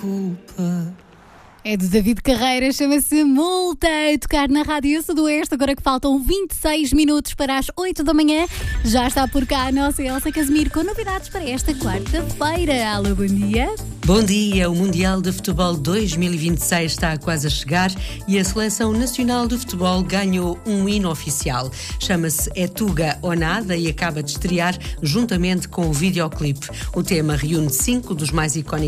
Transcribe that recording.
culpa. É de David Carreira, chama-se Multa, a tocar na Rádio Sudoeste. Agora que faltam 26 minutos para as 8 da manhã, já está por cá a nossa Elsa Casimiro com novidades para esta quarta-feira. Alô, bom dia. Bom dia, o Mundial de Futebol 2026 está quase a chegar e a Seleção Nacional de Futebol ganhou um hino oficial. Chama-se É Tuga ou Nada e acaba de estrear juntamente com o videoclipe. O tema reúne 5 dos mais icónicos